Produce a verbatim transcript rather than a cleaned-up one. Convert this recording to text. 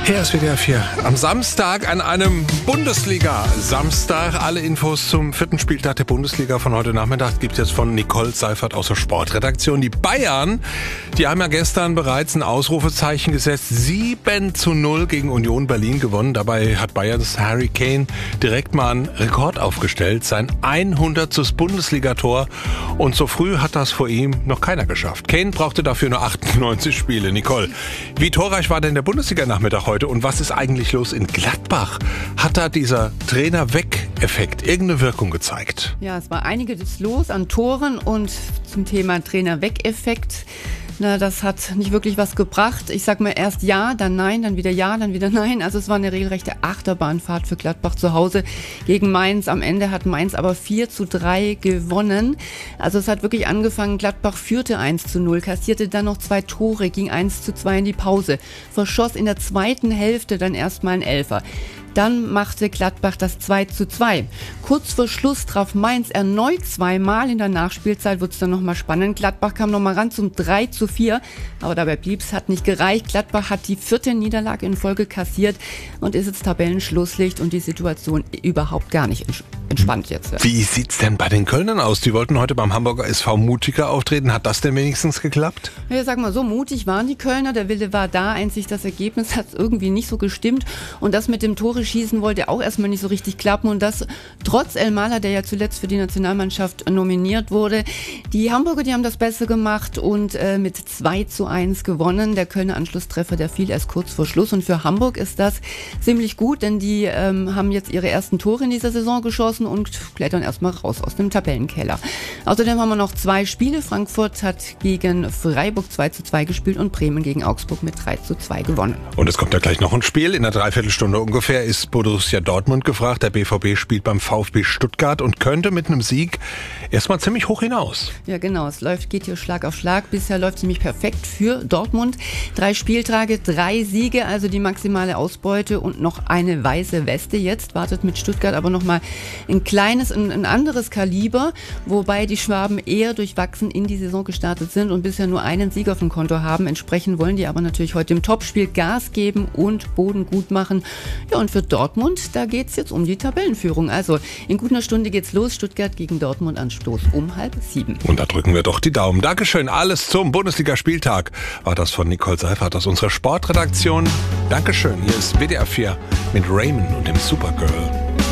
Hier ist W D R vier. Am Samstag an einem Bundesliga-Samstag. Alle Infos zum vierten Spieltag der Bundesliga von heute Nachmittag gibt es jetzt von Nicole Seifert aus der Sportredaktion. Die Bayern, die haben ja gestern bereits ein Ausrufezeichen gesetzt. sieben zu null gegen Union Berlin gewonnen. Dabei hat Bayerns Harry Kane direkt mal einen Rekord aufgestellt. Sein hundertstes Bundesligator. Und so früh hat das vor ihm noch keiner geschafft. Kane brauchte dafür nur achtundneunzig Spiele. Nicole, wie torreich war denn der Bundesliga-Nachmittag heute? Und was ist eigentlich los in Gladbach? Hat da dieser Trainer-Weg-Effekt irgendeine Wirkung gezeigt? Ja, es war einiges los an Toren und zum Thema Trainer-Weg-Effekt. Na, das hat nicht wirklich was gebracht. Ich sag mal erst ja, dann nein, dann wieder ja, dann wieder nein. Also es war eine regelrechte Achterbahnfahrt für Gladbach zu Hause gegen Mainz. Am Ende hat Mainz aber vier zu drei gewonnen. Also es hat wirklich angefangen. Gladbach führte eins zu null, kassierte dann noch zwei Tore, ging eins zu zwei in die Pause, verschoss in der zweiten Hälfte dann erstmal einen Elfer. Dann machte Gladbach das zwei zu zwei. Kurz vor Schluss traf Mainz erneut zweimal. In der Nachspielzeit wurde es dann nochmal spannend. Gladbach kam nochmal ran zum drei zu vier. Aber dabei blieb es, hat nicht gereicht. Gladbach hat die vierte Niederlage in Folge kassiert und ist jetzt Tabellenschlusslicht und die Situation überhaupt gar nicht entspannt jetzt. Wie sieht's denn bei den Kölnern aus? Die wollten heute beim Hamburger S V mutiger auftreten. Hat das denn wenigstens geklappt? Ja, sag mal, so mutig waren die Kölner. Der Wille war da. Einzig das Ergebnis hat irgendwie nicht so gestimmt. Und das mit dem Tore schießen wollte auch erstmal nicht so richtig klappen und das trotz Elmalah, der ja zuletzt für die Nationalmannschaft nominiert wurde. Die Hamburger, die haben das Beste gemacht und äh, mit zwei zu eins gewonnen. Der Kölner Anschlusstreffer, der fiel erst kurz vor Schluss und für Hamburg ist das ziemlich gut, denn die ähm, haben jetzt ihre ersten Tore in dieser Saison geschossen und klettern erstmal raus aus dem Tabellenkeller. Außerdem haben wir noch zwei Spiele. Frankfurt hat gegen Freiburg zwei zu zwei gespielt und Bremen gegen Augsburg mit drei zu zwei gewonnen. Und es kommt ja gleich noch ein Spiel. In einer Dreiviertelstunde ungefähr ist Borussia Dortmund gefragt. Der B V B spielt beim VfB Stuttgart und könnte mit einem Sieg erstmal ziemlich hoch hinaus. Ja genau, es läuft, geht hier Schlag auf Schlag. Bisher läuft es nämlich perfekt für Dortmund. Drei Spieltage, drei Siege, also die maximale Ausbeute und noch eine weiße Weste. Jetzt wartet mit Stuttgart aber nochmal ein kleines, ein, ein anderes Kaliber, wobei die Schwaben eher durchwachsen in die Saison gestartet sind und bisher nur einen Sieg auf dem Konto haben. Entsprechend wollen die aber natürlich heute im Topspiel Gas geben und Boden gut machen. Ja, und für Dortmund, da geht's jetzt um die Tabellenführung. Also in gut einer Stunde geht's los. Stuttgart gegen Dortmund Anstoß um halb sieben. Und da drücken wir doch die Daumen. Dankeschön. Alles zum Bundesligaspieltag war das von Nicole Seifert aus unserer Sportredaktion. Dankeschön. Hier ist W D R vier mit Raymond und dem Supergirl.